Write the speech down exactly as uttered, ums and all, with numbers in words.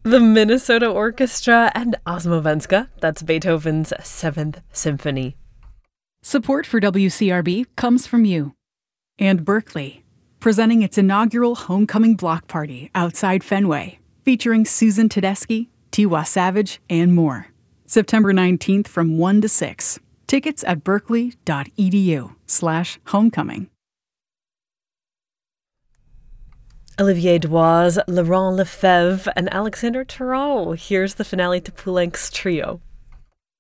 The Minnesota Orchestra and Osmovenska. That's Beethoven's Seventh Symphony. Support for W C R B comes from you. And Berkeley, presenting its inaugural Homecoming Block Party outside Fenway, featuring Susan Tedeschi, Tiwa Savage, and more. September nineteenth from one to six. Tickets at berkeley.edu slash homecoming. Olivier Doise, Laurent Lefebvre, and Alexander Tarot. Here's the finale to Poulenc's trio.